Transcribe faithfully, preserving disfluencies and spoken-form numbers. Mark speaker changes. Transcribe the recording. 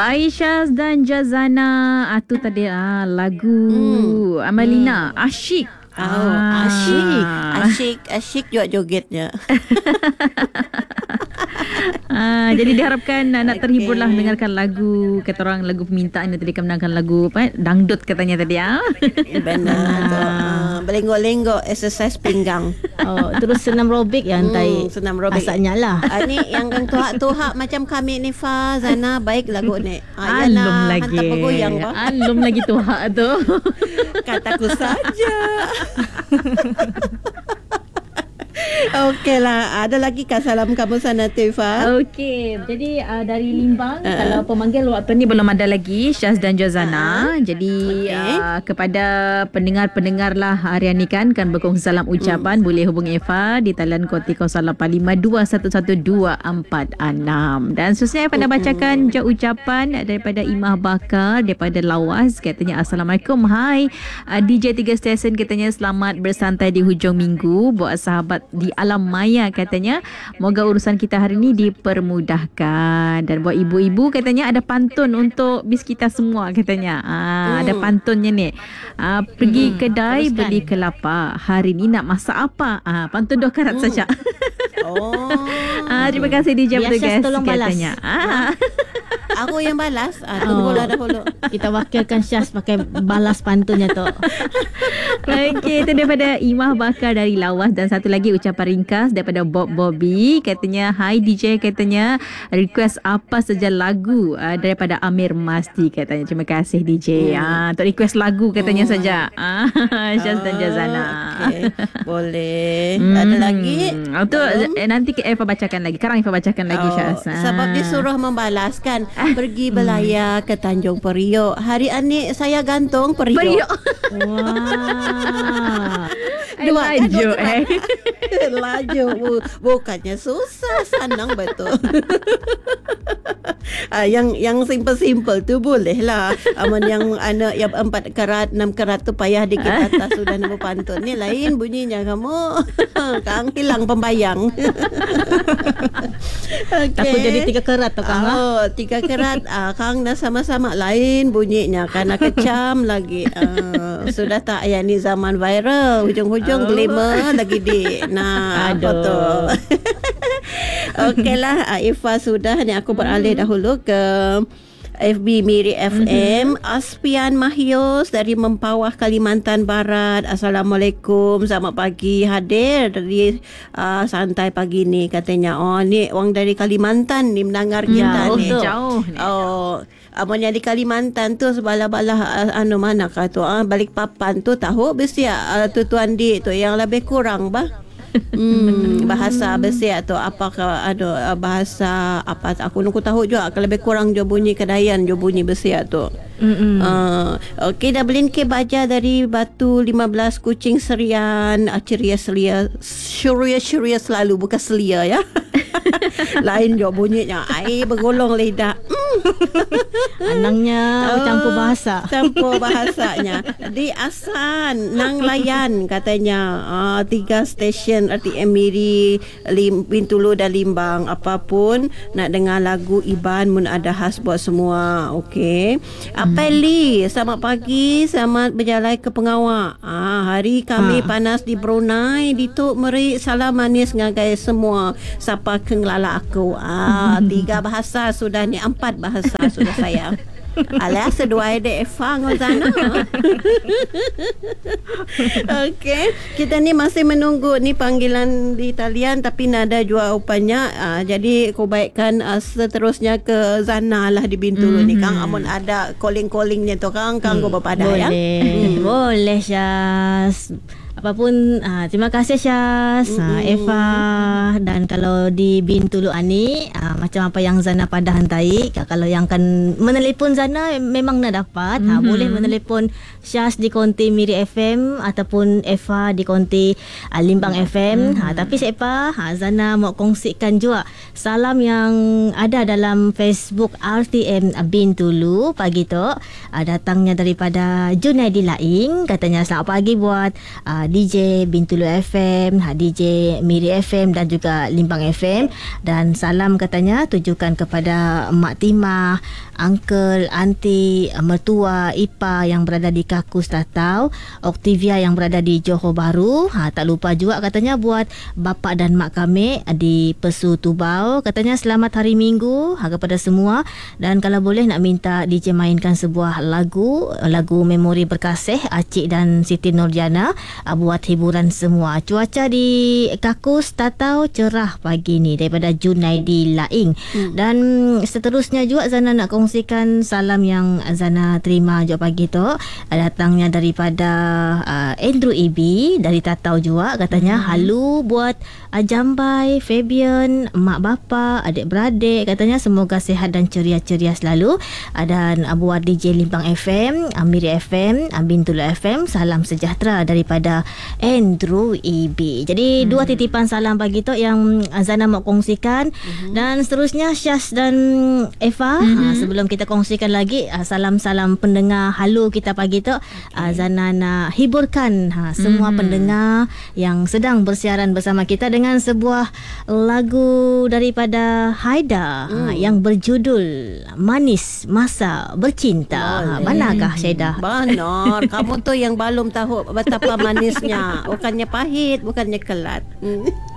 Speaker 1: By Syaz dan Jazana. Ah, tu tadi ah, lagu hmm. Amalina. Hmm. Asyik.
Speaker 2: Oh, ah. asyik. Asyik, asyik joget-jogetnya.
Speaker 1: Ah, jadi diharapkan nak, nak terhibur lah mendengarkan lagu, kata orang lagu permintaan yang tadi kan mendengarkan lagu apa dangdut katanya tadi ah.
Speaker 2: Benar tu. Uh, Belenggok-lenggok exercise pinggang.
Speaker 3: Oh, terus senam robik yang hmm, tai.
Speaker 2: Senam robik.
Speaker 3: Asaknya lah.
Speaker 2: Ah, ni yang tuhak-tuhak macam kami ni Fa, Zana baik lagu ni.
Speaker 1: Ah, Alum lagi.
Speaker 2: Hantar pegoyang ba.
Speaker 1: Alum lagi tuhak tu.
Speaker 2: Kataku saja. Okeylah, ada lagi kah salam kamu sana Tifa?
Speaker 1: Okey, jadi uh, dari Limbang uh. kalau pemanggil waktu ni belum ada lagi Syaz dan Jazana. Uh. Jadi okay. uh, kepada pendengar-pendengar lah harian ni kan kan berkongsi salam ucapan hmm. boleh hubungi Eva di talian kodi kosong lapan lima dua satu satu dua empat enam. Dan seterusnya Eva nak bacakan uh. je ucapan daripada Imah Bakar daripada Lawas, katanya Assalamualaikum. Hai uh, D J tiga Stesen, katanya selamat bersantai di hujung minggu buat sahabat di alam maya, katanya moga urusan kita hari ni dipermudahkan. Dan buat ibu-ibu katanya ada pantun untuk bis kita semua, katanya ah, hmm. ada pantunnya ni ah, pergi hmm. kedai teruskan. Beli kelapa, hari ni nak masak apa, ah, pantun dua karat hmm. saja.
Speaker 2: Oh.
Speaker 1: ah, terima kasih D J Bertugas,
Speaker 3: tolong balas.
Speaker 1: katanya ah.
Speaker 2: Aku yang balas. Ah, tunggulah oh. dahulu.
Speaker 3: Kita wakilkan Syaz pakai balas pantunnya tu.
Speaker 1: Okey, itu daripada Imah Bakar dari Lawas. Dan satu lagi ucapan ringkas daripada Bob Bobby, katanya hai D J, katanya request apa saja lagu uh, daripada Amir Masti, katanya. Terima kasih D J. Hmm. Ah, untuk request lagu katanya hmm. saja. Ah, Syaz dan Jazana.
Speaker 2: Okay. Boleh. Hmm. Ada lagi?
Speaker 1: Itu uh, nanti Eva bacakan lagi. Sekarang Eva bacakan lagi oh, Syaz. Ah.
Speaker 2: Sebab dia suruh membalaskan. Pergi belayar hmm. ke Tanjung Priok. Hari ini saya gantung Priok. Priok.
Speaker 3: Wah.
Speaker 2: Dua
Speaker 1: laju eh.
Speaker 2: Laju. Bukannya susah, senang betul. ah, yang yang simple-simple tu boleh lah. Aman yang anak yang empat karat, enam karat tu payah dikit atas sudah nama pantun. Ni lain bunyinya kamu. Kang hilang pembayang.
Speaker 3: Okay. Takut jadi tiga karat tu Kang.
Speaker 2: Oh, tiga karat. ah, Kang dah sama-sama lain bunyinya karena kecam lagi. Ah, sudah tak ya ni zaman viral. Hujung-hujung oh. glamour lagi di. Nah, foto. Okeylah, Ifa sudah ni aku beralih hmm. dahulu ke F B Miri F M. Mm-hmm. Aspian Mahius dari Mempawah, Kalimantan Barat. Assalamualaikum, selamat pagi, hadir dari uh, santai pagi ni, katanya. Oh, ni orang dari Kalimantan ni mendengar kita
Speaker 1: jauh
Speaker 2: ni.
Speaker 1: Tu. Jauh ni.
Speaker 2: Oh, abangnya di Kalimantan tu sebelah-belah uh, anu mana kah tu? Ah, Balikpapan tu tahu besiak uh, tu Tuan Dik tu yang lebih kurang bah. Hmm, bahasa Besiak tu apakah ada bahasa apa aku nak tahu juga kalau lebih kurang jo bunyi Kedayan jo bunyi Besiak tu. Uh, okey, dah beliin ke baja dari Batu lima belas Kucing Serian. Ceria ceria syuria syuria selalu bukan selia ya. Lain jo bunyinya ai bergolong lidah.
Speaker 3: Anangnya oh, campur bahasa.
Speaker 2: Campur bahasanya. Di Asan Nang Layan, katanya. Uh, tiga stesen R T M Miri, Lim, Bintulu dan Limbang. Apapun nak dengar lagu Iban mun ada khas buat semua. Okey. Apeli, selamat pagi, selamat berjalan ke Pengawak. Ah, hari kami ha. panas di Brunei, di Tok Merik, salam manis ngagai semua. Siapa kengelala aku. Ah, tiga bahasa sudah ni, empat bahasa sudah saya. Alas sedua ide Efang sana. Okey, kita ni masih menunggu ni panggilan di talian tapi nada jawapannya. Uh, jadi kau baikkan uh, seterusnya ke Zana lah di Bintulu mm-hmm. ni Kang. Amun ada calling-callingnya tu Kang, Kang mm, go berpada ya.
Speaker 3: Boleh. Hmm. Boleh Syaz. Apapun, ah, terima kasih Syaz, mm-hmm. ah, Eva. Dan kalau di Bintulu Ani, ah, macam apa yang Zana pada hantai, kalau yang akan menelpon Zana memang nak dapat. Mm-hmm. ah, Boleh menelpon Syaz di konti Miri F M ataupun Eva di konti ah, Limbang mm-hmm. F M. ah, Tapi siapa, ah, Zana mau kongsikan juga salam yang ada dalam Facebook R T M Bintulu pagi tu. ah, Datangnya daripada Junaidi Laing, katanya selamat pagi buat ah, D J Bintulu F M, ha, D J Miri F M dan juga Limbang F M. Dan salam katanya tujukan kepada Mak Timah, uncle, aunty, mertua, ipa yang berada di Kakus Tatau, Octavia yang berada di Johor Bahru. Ha, tak lupa juga katanya buat bapa dan mak kami di Pesu Tubau. Katanya selamat hari Minggu ha, kepada semua. Dan kalau boleh nak minta D J mainkan sebuah lagu, lagu Memori Berkasih Acik dan Siti Nurjana ha, buat hiburan semua. Cuaca di Kakus Tatau cerah pagi ni daripada Junaidi Laing. Hmm. Dan seterusnya juga Zana nak kongsikan salam yang Zana terima jok pagi tu, datangnya daripada uh, Andrew E B dari Tatau juga. Katanya hmm. halu buat uh, Jambai, Fabian, mak bapa, adik-beradik. Katanya semoga sihat dan ceria-ceria selalu. uh, Dan uh, buat D J Limbang F M, Amiri F M, Bintulu F M, salam sejahtera daripada Andrew E B. Jadi hmm. dua titipan salam pagi tu yang Zana mau kongsikan. hmm. Dan seterusnya Syaz dan Eva, hmm. uh, sebelum kita kongsikan lagi uh, salam-salam pendengar halu kita pagi tu, okay. uh, Zana nak hiburkan uh, semua hmm. pendengar yang sedang bersiaran bersama kita dengan sebuah lagu daripada Haida hmm. uh, yang berjudul Manis Masa Bercinta. uh, Manakah Syeda?
Speaker 2: Benar. Kamu tu yang belum tahu betapa manisnya. Bukannya pahit, bukannya kelat. Hmm.